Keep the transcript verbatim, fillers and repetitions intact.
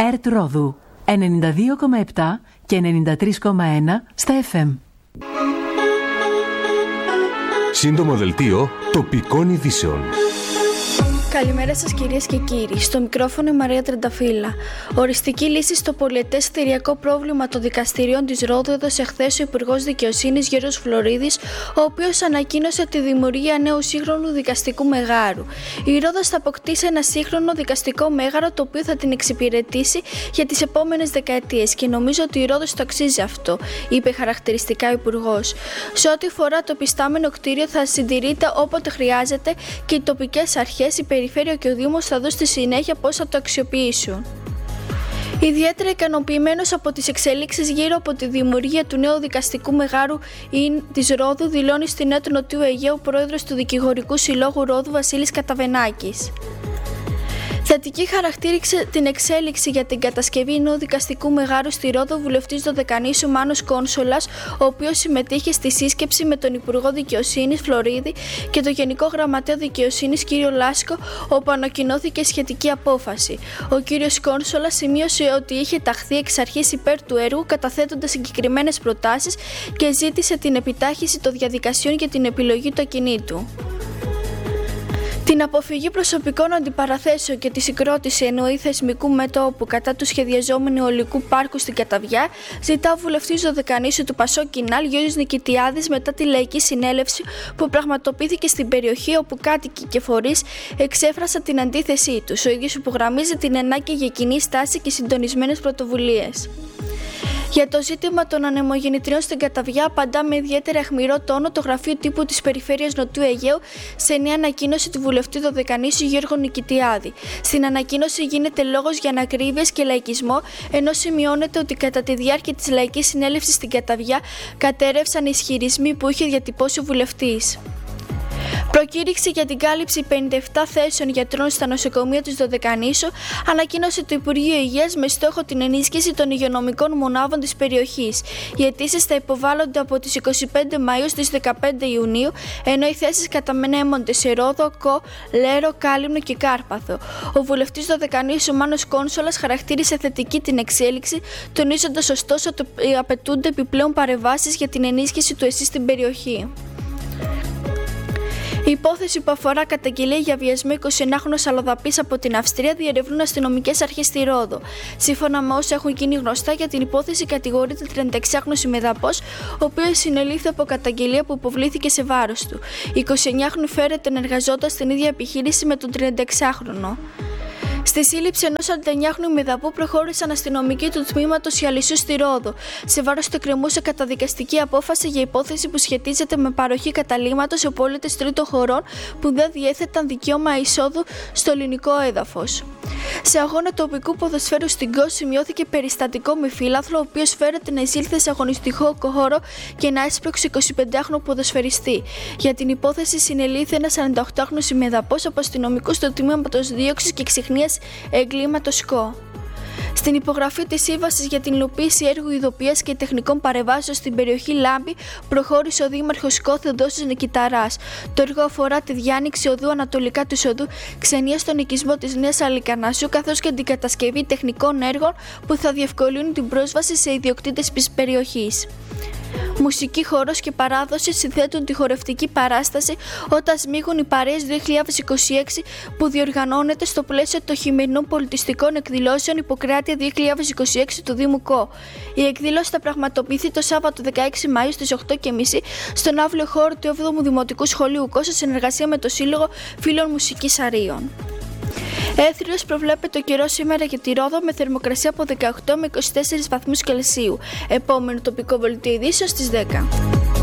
ΕΡΤ Ρόδου ενενήντα δύο κόμμα επτά και ενενήντα τρία κόμμα ένα στα εφ εμ. Σύντομο δελτίο τοπικών ειδήσεων. Καλημέρα σας κυρίες και κύριοι. Στο μικρόφωνο η Μαρία Τρενταφύλλα. Οριστική λύση στο πολυετές θηριακό πρόβλημα των δικαστηρίων της Ρόδου έδωσε χθες ο Υπουργός Δικαιοσύνης Γιώργος Φλωρίδης, ο οποίος ανακοίνωσε τη δημιουργία νέου σύγχρονου δικαστικού μεγάρου. Η Ρόδος θα αποκτήσει ένα σύγχρονο δικαστικό μέγαρο, το οποίο θα την εξυπηρετήσει για τις επόμενες δεκαετίες, και νομίζω ότι η Ρόδος το αξίζει αυτό, είπε χαρακτηριστικά ο Υπουργός. Σε ό,τι φορά το πιστάμενο κτίριο θα συντηρείται όποτε χρειάζεται και οι τοπικές αρχές, η Περιφέρεια και ο Δήμος θα δουν στη συνέχεια πώς θα το αξιοποιήσουν. Ιδιαίτερα ικανοποιημένος από τις εξελίξεις γύρω από τη δημιουργία του νέου δικαστικού μεγάρου της Ρόδου, δηλώνει στην ΕΡΤ Νοτιού Αιγαίου ο πρόεδρος του Δικηγορικού Συλλόγου Ρόδου Βασίλης Καταβενάκης. Θετική χαρακτήριξε την εξέλιξη για την κατασκευή νέου δικαστικού μεγάρου στη Ρόδο ο βουλευτής Δωδεκανήσου Μάνος Κόνσολας, ο οποίος συμμετείχε στη σύσκεψη με τον Υπουργό Δικαιοσύνης Φλωρίδη και τον Γενικό Γραμματέα Δικαιοσύνης κ. Λάσκο, όπου ανακοινώθηκε σχετική απόφαση. Ο κ. Κόνσολας σημείωσε ότι είχε ταχθεί εξ αρχής υπέρ του έργου, καταθέτοντας συγκεκριμένες προτάσεις, και ζήτησε την επιτάχυνση των διαδικασιών για την επιλογή του ακινήτου. Την αποφυγή προσωπικών αντιπαραθέσεων και τη συγκρότηση εννοεί θεσμικού μετώπου κατά του σχεδιαζόμενου ολικού πάρκου στην Καταβιά, ζητά ο βουλευτής Δωδεκανήσου του Πασόκ Κινάλ Γιώργος Νικητιάδης μετά τη λαϊκή συνέλευση που πραγματοποιήθηκε στην περιοχή, όπου κάτοικοι και φορείς εξέφρασαν την αντίθεσή τους. Ο ίδιος υπογραμμίζει την ανάγκη για κοινή στάση και συντονισμένες πρωτοβουλίες. Για το ζήτημα των ανεμογεννητριών στην Καταβιά, απαντά με ιδιαίτερα αιχμηρό τόνο το γραφείο τύπου της Περιφέρειας Νοτιού Αιγαίου σε νέα ανακοίνωση του βουλευτή Δωδεκανήσου Γιώργου Νικητιάδη. Στην ανακοίνωση γίνεται λόγος για ανακρίβειες και λαϊκισμό, ενώ σημειώνεται ότι κατά τη διάρκεια της λαϊκής συνέλευσης στην Καταβιά κατέρευσαν ισχυρισμοί που είχε διατυπώσει ο βουλευτής. Προκήρυξη για την κάλυψη πενήντα επτά θέσεων γιατρών στα νοσοκομεία της Δωδεκανήσου ανακοίνωσε το Υπουργείο Υγείας με στόχο την ενίσχυση των υγειονομικών μονάδων της περιοχής. Οι αιτήσεις θα υποβάλλονται από τις είκοσι πέντε Μαΐου στις δεκαπέντε Ιουνίου, ενώ οι θέσεις καταμενέμονται σε Ρόδο, Κο, Λέρο, Κάλυμνο και Κάρπαθο. Ο βουλευτής Δωδεκανήσου Μάνος Κόνσολας χαρακτήρισε θετική την εξέλιξη, τονίζοντας ωστόσο ότι απαιτούνται επιπλέον παρεμβάσεις για την ενίσχυση του ΕΣΥ στην περιοχή. Η υπόθεση που αφορά καταγγελία για βιασμό εικοσιενάχρονου αλλοδαπής από την Αυστρία διερευνούν αστυνομικές αρχές στη Ρόδο. Σύμφωνα με όσα έχουν γίνει γνωστά, για την υπόθεση κατηγορείται τριανταεξάχρονος ημεδαπός, ο οποίος συνελήφθη από καταγγελία που υποβλήθηκε σε βάρος του. Η εικοσιεννιάχρονη φέρεται να εργαζόταν στην ίδια επιχείρηση με τον τριανταεξάχρονο. Στη σύλληψη ενός σαρανταεννιάχρονου ημεδαπού προχώρησαν αστυνομικοί του τμήματος Ιαλισσού στη Ρόδο. Σε βάρος του εκκρεμούσε καταδικαστική απόφαση για υπόθεση που σχετίζεται με παροχή καταλύματος σε πολίτες τρίτων χωρών που δεν διέθεταν δικαίωμα εισόδου στο ελληνικό έδαφος. Σε αγώνα τοπικού ποδοσφαίρου στην Κο σημειώθηκε περιστατικό με φύλαθλο, ο οποίος φέρεται να εισήλθε σε αγωνιστικό χώρο και να έσπρωξε εικοσιπεντάχρονο ποδοσφαιριστή. Για την υπόθεση συνελήφθη ένας σαρανταοκτάχρονος ημεδαπός από αστυνομικούς του τμήματος δίωξης και ξιχνίας εγκλήματος Κο. Στην υπογραφή της σύμβασης για την υλοποίηση έργου ειδοποιίας και τεχνικών παρεμβάσεων στην περιοχή Λάμπη προχώρησε ο Δήμαρχος Κο Θεοδόσης Νικηταράς. Το έργο αφορά τη διάνοιξη οδού ανατολικά του οδού Ξενίας στον οικισμό της Νέας Αλικανασιού, καθώς και την κατασκευή τεχνικών έργων που θα διευκολύνουν την πρόσβαση σε ιδιοκτήτες της περιοχής. Μουσική, χορός και παράδοση συνθέτουν τη χορευτική παράσταση «Όταν σμίγουν οι παρέες δύο χιλιάδες είκοσι έξι» που διοργανώνεται στο πλαίσιο των χειμερινών πολιτιστικών εκδηλώσεων Ιπποκράτεια δύο χιλιάδες είκοσι έξι του Δήμου Κο. Η εκδήλωση θα πραγματοποιηθεί το Σάββατο δεκαέξι Μαΐου στις οκτώ και μισή στον αύλιο χώρο του έβδομου Δημοτικού Σχολείου Κο σε συνεργασία με το Σύλλογο Φίλων Μουσικής Αρίων. Έθριος προβλέπεται ο καιρός σήμερα για τη Ρόδο με θερμοκρασία από δεκαοκτώ με είκοσι τέσσερις βαθμούς Κελσίου. Επόμενο τοπικό βολτίο ειδήσεων στις δέκα.